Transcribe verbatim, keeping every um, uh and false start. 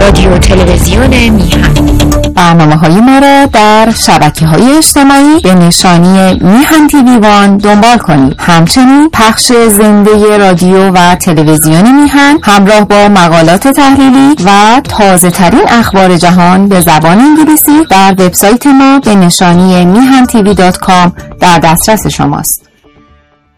رادیو تلویزیون میهن. برنامه‌های ما را در شبکه‌های اجتماعی به نشانی میهن تیوی وان دنبال کنید. همچنین پخش زنده رادیو و تلویزیون میهن همراه با مقالات تحلیلی و تازه‌ترین اخبار جهان به زبان انگلیسی در وبسایت ما به نشانی میهن تیوی دات کام در دسترس شماست.